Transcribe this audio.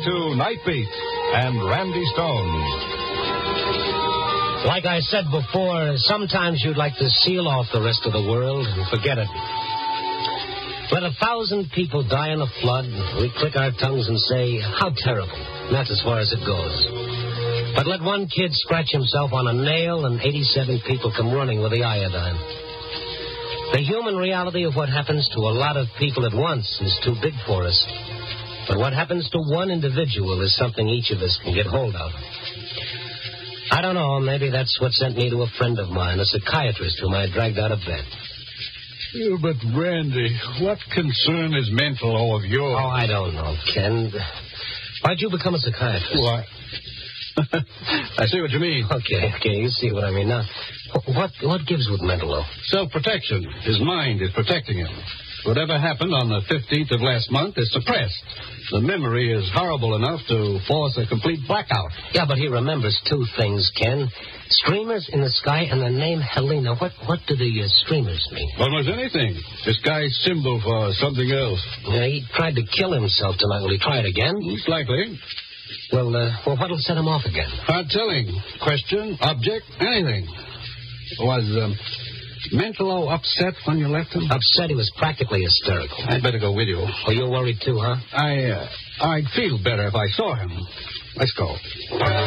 to Night Beat and Randy Stone. Like I said before, sometimes you'd like to seal off the rest of the world and forget it. Let 1,000 people die in a flood, we click our tongues and say, how terrible. And that's as far as it goes. But let one kid scratch himself on a nail and 87 people come running with the iodine. The human reality of what happens to a lot of people at once is too big for us. But what happens to one individual is something each of us can get hold of. I don't know, maybe that's what sent me to a friend of mine, a psychiatrist whom I dragged out of bed. Yeah, but, Randy, what concern is mental of yours? Oh, I don't know, Ken. Why'd you become a psychiatrist? Why? I see what you mean. Okay, you see what I mean. Now, what gives with mental? Self-protection. His mind is protecting him. Whatever happened on the 15th of last month is suppressed. The memory is horrible enough to force a complete blackout. Yeah, but he remembers two things, Ken. Streamers in the sky and the name Helena. What do the streamers mean? Almost anything. This guy's symbol for something else. Yeah, he tried to kill himself tonight. Will he try it again? Most likely. Well, what'll set him off again? Hard telling. Question, object, anything. Was Mentolo upset when you left him? Upset? He was practically hysterical. I'd better go with you. Oh, you're worried too, huh? I'd feel better if I saw him. Let's go.